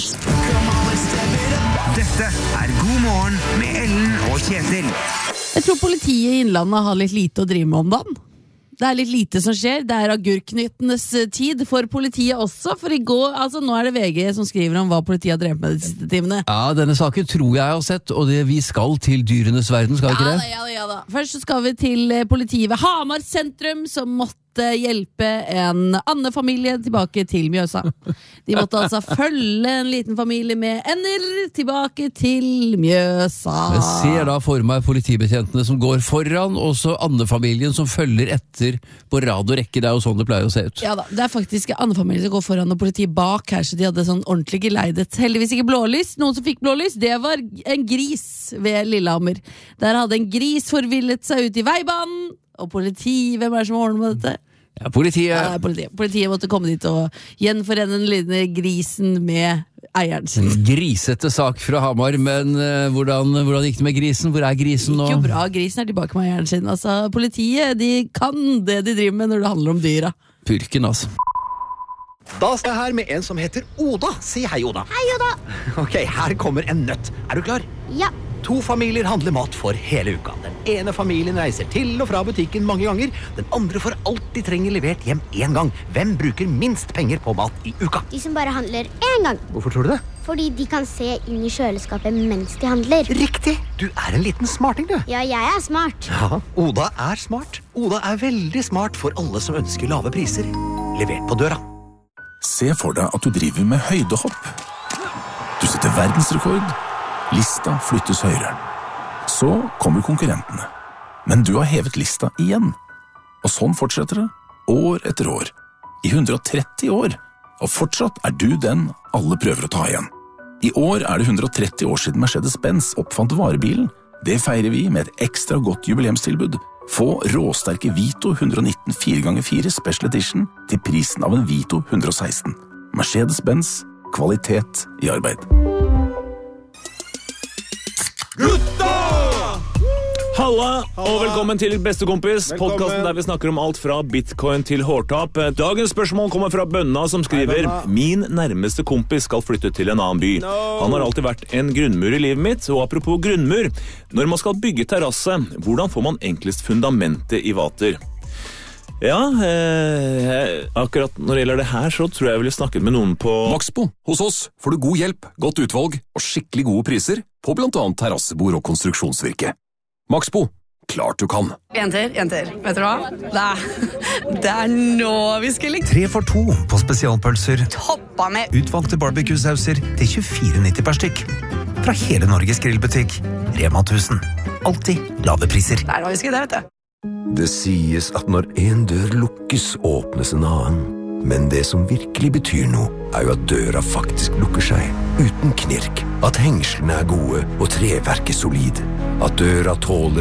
Dette God morgen med Ellen og Kjetil. Jeg tror politiet i Innlandet har litt lite å drive med om dagen. Det litt lite som skjer. Det agurknyttenes tid for politiet også. For i går, nå det VG som skriver om hva politiet har drevet med de siste timene. Ja, denne saken tror jeg har sett, og vi skal til dyrenes verden, skal vi ikke det? Ja da. Først så skal vi til politiet ved Hamar sentrum, som måtte hjelpe en andefamilie tilbake til Mjøsa. De måtte altså følge en liten familie med ender tilbake til Mjøsa. Jeg ser da for meg politibetjentene som går foran, og så andefamilien som følger etter på rad og rekke. Det jo sånn det pleier å se ut. Ja da, det faktisk andefamilien som går foran og politiet bak her, så de hadde sånn ordentlig geleidet. Heldigvis ikke blålys. Noen som fikk blålys, det var en gris ved Lillehammer. Der hadde en gris forvillet seg ut i veibanen. Og politiet, hvem det som ordner med dette? Ja, politiet. Ja, politiet måtte komme dit og gjenforene den lille grisen med eieren sin. En grisete sak fra Hamar, men hvordan gikk det med grisen? Hvor grisen nå? Det gikk jo bra, grisen tilbake med eieren sin. Politiet, de kan det de driver med når det handler om dyra. Purken, altså. Da står jeg her med en som heter Oda. Si hei, Oda. Hei, Oda. Ok, her kommer en nøtt. Du klar? Ja. 2 familier handler mat for hele uka. Den ene familien reiser til og fra butikken mange ganger. Den andre får alt de trenger levert hjem en gang. Hvem bruker minst penger på mat i uka? De som bare handler en gang. Hvorfor tror du det? Fordi de kan se inn i kjøleskapet mens de handler. Riktig! Du en liten smarting, du. Ja, jeg smart. Ja, Oda smart. Oda veldig smart for alle som ønsker lave priser. Levert på døra. Se for deg at du driver med høydehopp. Du setter verdensrekord. Lista flyttes høyere. Så kommer konkurrentene. Men du har hevet lista igjen. Og sånn fortsetter det, år etter år. I 130 år. Og fortsatt du den alle prøver å ta igjen. I år det 130 år siden Mercedes-Benz oppfant varebilen. Det feirer vi med et ekstra godt jubileumstilbud. Få råsterke Vito 119 4x4 Special Edition til prisen av en Vito 116. Mercedes-Benz, kvalitet i arbeid. Halla, og velkommen til Bestekompis, podcasten der vi snakker om alt fra bitcoin til hårtap. Dagens spørsmål kommer fra Bønna som skriver: Min nærmeste kompis skal flytte til en annen by. Han har alltid vært en grunnmur i livet mitt, og apropos grunnmur, når man skal bygge terrasse, hvordan får man enklest fundamentet i vater? Ja, akkurat når det gjelder det her, så tror jeg ville snakket med noen på Maxbo. Hos oss får du god hjelp, godt utvalg og skikkelig gode priser på blant annet terrassebord og konstruksjonsvirke. Maxbo, klart du kan. Jenter, vet du hva? Det nå vi skal ligge. 3 for 2 på spesialpølser. Toppa med Utvalgte barbecue-sauser til 24,90 per stykk. Fra hele Norges grillbutikk. Rema 1000. Alltid lave priser. Der var vi skal det, vet du. Det sies at når en dør lukkes, åpnes en annen. Men det som virkelig betyr noe, jo at døra faktisk lukker seg, uten knirk. At hengslene gode og treverket solid. At døra tåler